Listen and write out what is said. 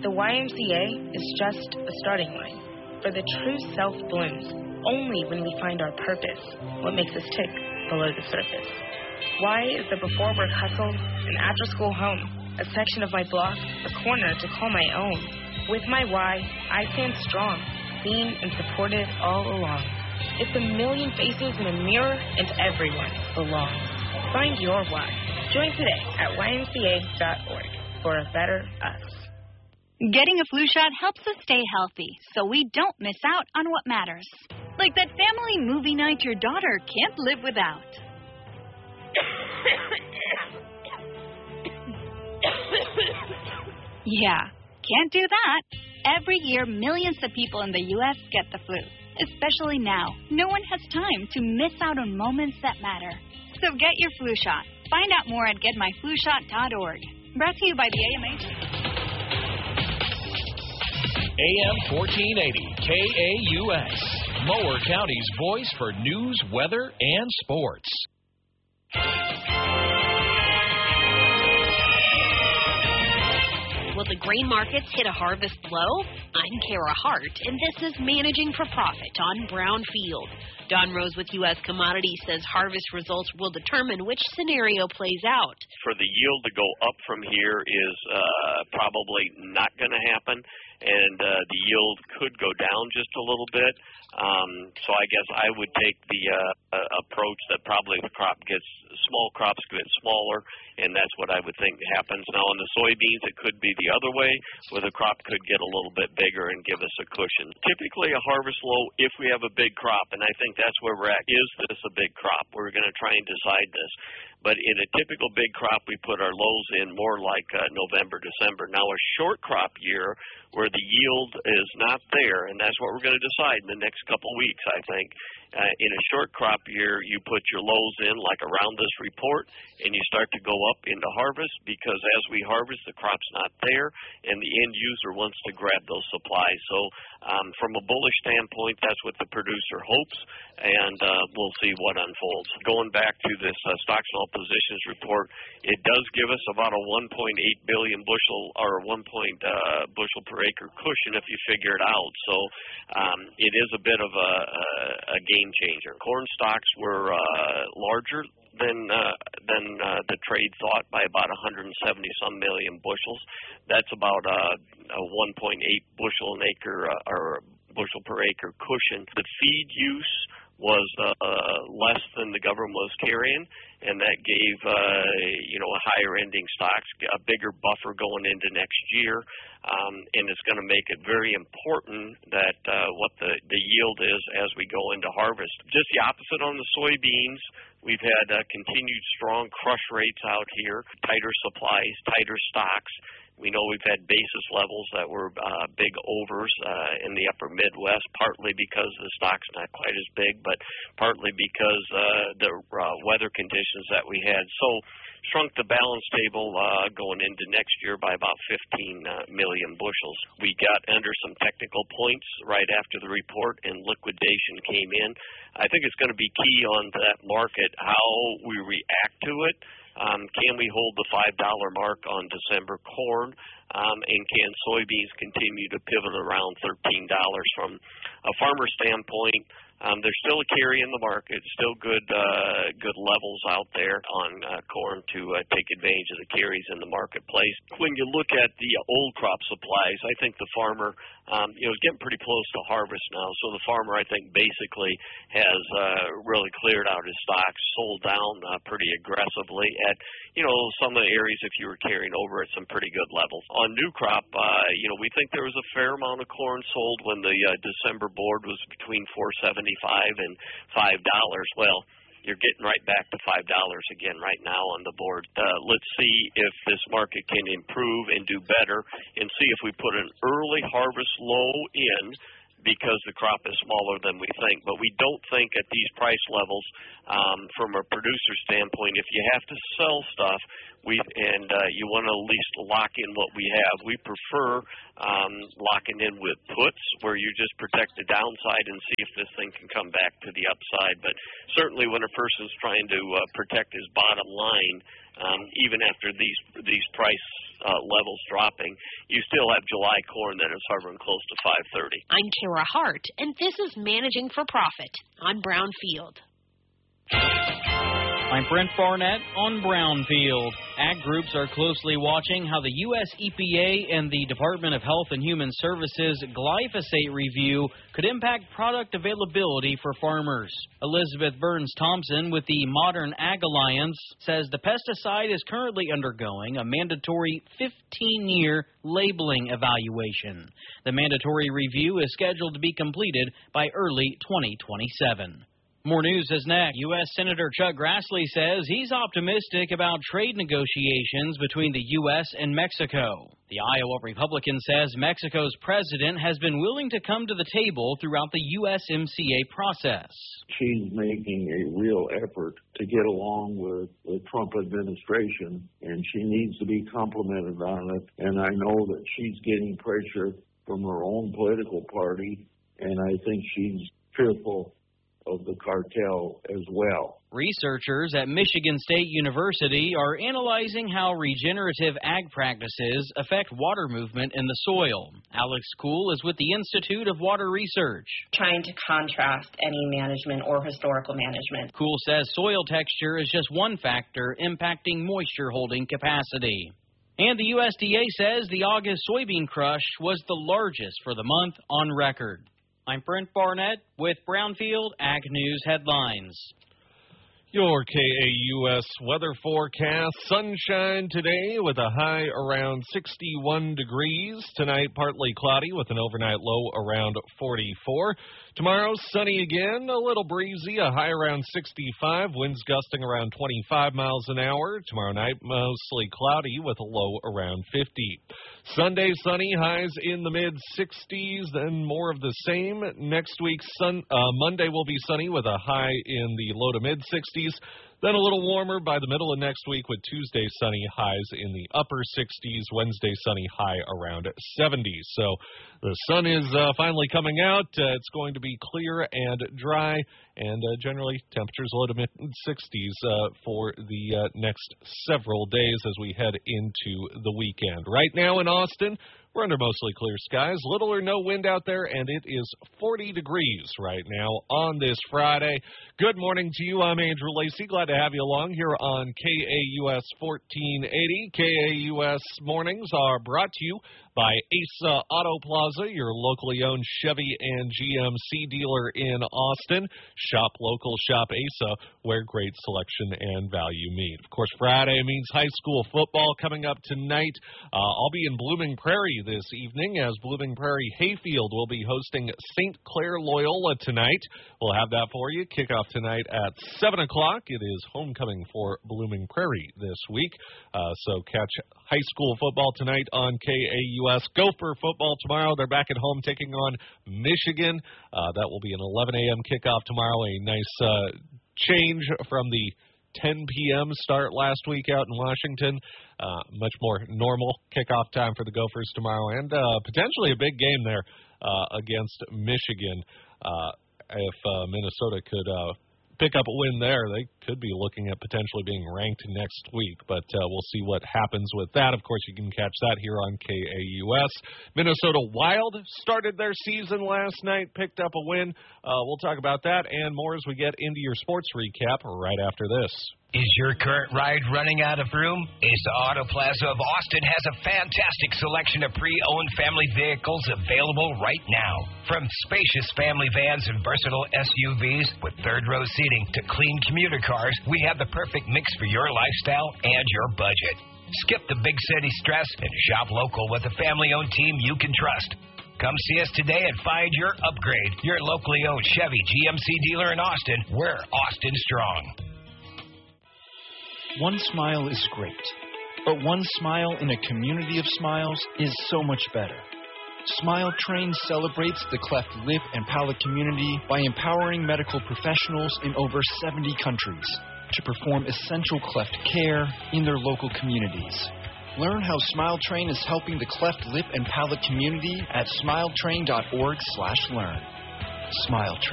The YMCA is just a starting line, for the true self blooms only when we find our purpose, what makes us tick below the surface. Y is the before work hustle, an after school home, a section of my block, a corner to call my own. With my Y, I stand strong, seen and supported all along. It's a million faces in a mirror, and everyone belongs. Find your Y. Join today at ymca.org for a better us. Getting a flu shot helps us stay healthy, so we don't miss out on what matters. Like that family movie night your daughter can't live without. Yeah, can't do that. Every year, millions of people in the U.S. get the flu. Especially now, no one has time to miss out on moments that matter. So get your flu shot. Find out more at getmyflushot.org. Brought to you by the AMH. AM 1480, KAUX, Mower County's voice for news, weather, and sports. Will the grain markets hit a harvest low? I'm Kara Hart, and this is Managing for Profit on Brownfield. Don Rose with U.S. Commodities says harvest results will determine which scenario plays out. For the yield to go up from here is probably not going to happen, and the yield could go down just a little bit. So I guess I would take the approach that probably the crop gets, small crops get smaller, and that's what I would think happens. Now on the soybeans, it could be the other way, where the crop could get a little bit bigger and give us a cushion. Typically a harvest low if we have a big crop, and I think that's where we're at. Is this a big crop? We're going to try and decide this. But in a typical big crop, we put our lows in more like November, December. Now a short crop year where the yield is not there, and that's what we're going to decide in the next couple weeks, I think. In a short crop year, you put your lows in like around this report, and you start to go up into harvest, because as we harvest, the crop's not there, and the end user wants to grab those supplies. So from a bullish standpoint, that's what the producer hopes, and we'll see what unfolds. Going back to this stocks and all positions report, it does give us about a 1.8 billion bushel or 1 bushel per acre cushion if you figure it out. So it is a bit of a game changer. Corn stocks were larger than the trade thought by about 170 some million bushels. That's about a 1.8 bushel an acre or bushel per acre cushion. The feed use was less than the government was carrying, and that gave a higher ending stocks, a bigger buffer going into next year, and it's going to make it very important that what the yield is as we go into harvest. Just the opposite on the soybeans. We've had continued strong crush rates out here, tighter supplies, tighter stocks. We know we've had basis levels that were big overs in the upper Midwest, partly because the stock's not quite as big, but partly because the weather conditions that we had. So shrunk the balance table going into next year by about 15 million bushels. We got under some technical points right after the report, and liquidation came in. I think it's going to be key on that market how we react to it. Can we hold the $5 mark on December corn? And can soybeans continue to pivot around $13 from a farmer standpoint? There's still a carry in the market, still good levels out there on corn to take advantage of the carries in the marketplace. When you look at the old crop supplies, I think the farmer is getting pretty close to harvest now. So the farmer, I think, basically has really cleared out his stocks, sold down pretty aggressively at, some of the areas if you were carrying over at some pretty good levels. On new crop, we think there was a fair amount of corn sold when the December board was between $4.75 and $5. Well, you're getting right back to $5 again right now on the board. Let's see if this market can improve and do better, and see if we put an early harvest low in, because the crop is smaller than we think. But we don't think at these price levels, from a producer standpoint, if you have to sell stuff, You want to at least lock in what we have. We prefer locking in with puts, where you just protect the downside and see if this thing can come back to the upside. But certainly when a person's trying to protect his bottom line, even after these price levels dropping, you still have July corn that is hovering close to 530. I'm Kara Hart, and this is Managing for Profit on Brownfield. I'm Brent Barnett on Brownfield. Ag groups are closely watching how the U.S. EPA and the Department of Health and Human Services glyphosate review could impact product availability for farmers. Elizabeth Burns-Thompson with the Modern Ag Alliance says the pesticide is currently undergoing a mandatory 15-year labeling evaluation. The mandatory review is scheduled to be completed by early 2027. More news is next. U.S. Senator Chuck Grassley says he's optimistic about trade negotiations between the U.S. and Mexico. The Iowa Republican says Mexico's president has been willing to come to the table throughout the USMCA process. She's making a real effort to get along with the Trump administration, and she needs to be complimented on it. And I know that she's getting pressure from her own political party, and I think she's fearful of the cartel as well. Researchers at Michigan State University are analyzing how regenerative ag practices affect water movement in the soil. Alex Kuhl is with the Institute of Water Research. Trying to contrast any management or historical management. Kuhl says soil texture is just one factor impacting moisture holding capacity. And the USDA says the August soybean crush was the largest for the month on record. I'm Brent Barnett with Brownfield Ag News Headlines. Your KAUS weather forecast. Sunshine today with a high around 61 degrees. Tonight, partly cloudy with an overnight low around 44. Tomorrow, sunny again, a little breezy, a high around 65, winds gusting around 25 miles an hour. Tomorrow night, mostly cloudy with a low around 50. Sunday, sunny, highs in the mid-60s, then more of the same. Next week, Monday will be sunny with a high in the low to mid-60s. Then a little warmer by the middle of next week with Tuesday sunny, highs in the upper 60s. Wednesday sunny, high around 70s. So the sun is finally coming out. It's going to be clear and dry, and generally temperatures low to mid-60s for the next several days as we head into the weekend. Right now in Austin, we're under mostly clear skies, little or no wind out there, and it is 40 degrees right now on this Friday. Good morning to you. I'm Andrew Lacey. Glad to have you along here on KAUS 1480. KAUS mornings are brought to you by Asa Auto Plaza, your locally owned Chevy and GMC dealer in Austin. Shop local, shop Asa, where great selection and value meet. Of course, Friday means high school football coming up tonight. I'll be in Blooming Prairie this evening as Blooming Prairie Hayfield will be hosting St. Clair Loyola tonight. We'll have that for you. Kickoff tonight at 7 o'clock. It is homecoming for Blooming Prairie this week. So catch high school football tonight on KAUS. Gopher football tomorrow. They're back at home taking on Michigan. That will be an 11 a.m. kickoff tomorrow. A nice change from the 10 p.m. start last week out in Washington. Much more normal kickoff time for the Gophers tomorrow, and potentially a big game there against Michigan. If Minnesota could pick up a win there, they could be looking at potentially being ranked next week, but we'll see what happens with that. Of course, you can catch that here on KAUS. Minnesota Wild started their season last night, picked up a win. We'll talk about that and more as we get into your sports recap right after this. Is your current ride running out of room? Asa Auto Plaza of Austin has a fantastic selection of pre-owned family vehicles available right now. From spacious family vans and versatile SUVs with third-row seating to clean commuter cars, we have the perfect mix for your lifestyle and your budget. Skip the big city stress and shop local with a family-owned team you can trust. Come see us today and find your upgrade. Your locally owned Chevy GMC dealer in Austin. We're Austin Strong. One smile is great, but one smile in a community of smiles is so much better. Smile Train celebrates the cleft lip and palate community by empowering medical professionals in over 70 countries. to perform essential cleft care in their local communities. Learn how Smile Train is helping the cleft lip and palate community at smiletrain.org/learn. Smile Train.